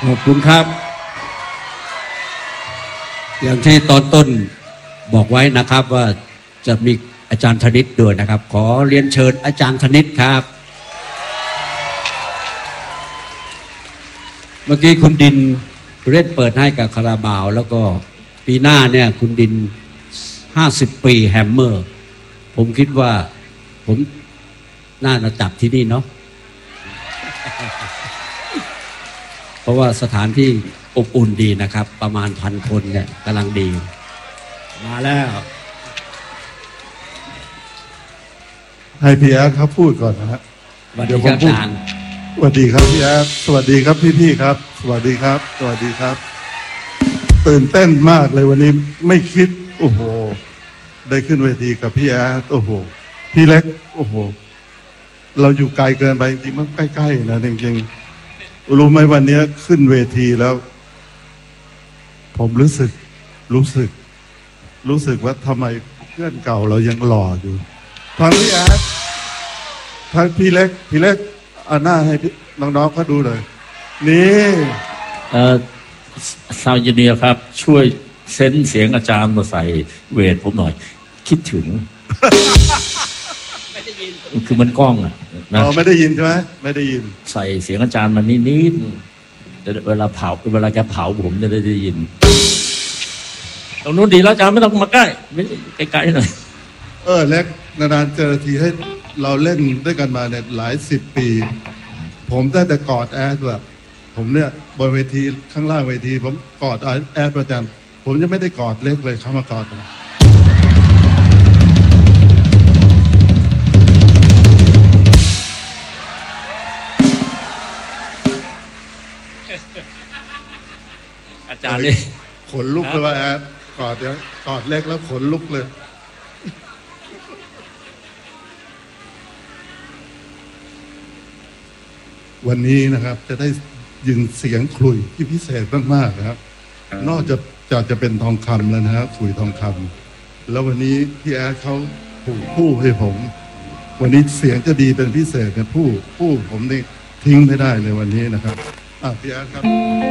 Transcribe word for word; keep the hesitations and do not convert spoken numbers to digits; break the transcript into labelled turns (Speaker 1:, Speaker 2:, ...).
Speaker 1: ขอบคุณครับอย่างที่ตอนต้นบอกไว้นะครับว่าจะมีอาจารย์ธนิตด้วยนะครับขอเรียนเชิญอาจารย์ธนิตครับเมื่อกี้คุณดินเล่นเปิดให้กับคาราบาวแล้วก็ปีหน้าเนี่ยคุณดินห้าสิบปีแฮมเมอร์ผมคิดว่าผมน่าจะจับที่นี่เนาะ เพราะว่าสถานที่อบอุ่นดีนะครับประมาณพันคนเนี่ยกำลังดีมาแล้ว
Speaker 2: ให้พี่แอดเขาพูดก่อนนะฮะ
Speaker 1: เดี๋ยวผมพูด
Speaker 2: สวัสดีครับพี่แอดสวัสดีครับพี่ๆครับสวัสดีครับสวัสดีครับตื่นเต้นมากเลยวันนี้ไม่คิดโอ้โหได้ขึ้นเวทีกับพี่แอดโอ้โหพี่เล็กโอ้โหเราอยู่ไกลเกินไปจริงๆมันใกล้ๆนะจริงๆรู้ไหมวันนี้ขึ้นเวทีแล้วผมรู้สึกรู้สึกรู้สึกว่าทำไมเพื่อนเก่าเรายังหล่ออยู่ทั้งพี่แอดทั้งพี่เล็กพี่เล็กเอาหน้าให้น้องๆเขาดูเลยนี่
Speaker 3: เอ่อซาวเจเนียครับช่วยเซ็นเสียงอาจารย์มาใส่เวทผมหน่อยคิดถึง
Speaker 1: ไม่ได้ยิน
Speaker 3: คือมันกล้องอ่ะ
Speaker 2: นะอ๋อไม่ได้ยินใช่ไหมไม่ได้ยิน
Speaker 3: ใส่เสียงอาจารย์มันนิดๆเวลาเผาเวลาแกเผาผมจะได้ได้ยินตรงนู้นดีแล้วอาจารย์ไม่ต้องมาใกล้ไม่ใกล้ๆหน่อย
Speaker 2: เออเล็กนานๆเจอทีให้เราเล่นด้วยกันมาเนี่ยหลายสิบปีผมได้แต่กอดแอดแบบผมเนี่ยบนเวทีข้างล่างเวทีผมกอดแอดประจำผมจะไม่ได้กอดเล็กเลยเขามากอดผม
Speaker 3: อาจารย์นี่
Speaker 2: ขนลุกเลยว่าแอดกอดเนี่ยกอดเล็กแล้วขนลุกเลยวันนี้นะครับจะได้ยินเสียงขลุ่ยที่พิเศษมากๆนะครับนอกจากจะจะเป็นทองคำแล้วนะครับขลุ่ยทองคำแล้ววันนี้พี่แอดเขาผูกผู้ให้ผมวันนี้เสียงจะดีเป็นพิเศษเนี่ยผู้ผู้ผมนี่ทิ้งไม่ได้เลยวันนี้นะครับอ่ะพี่แอดครับ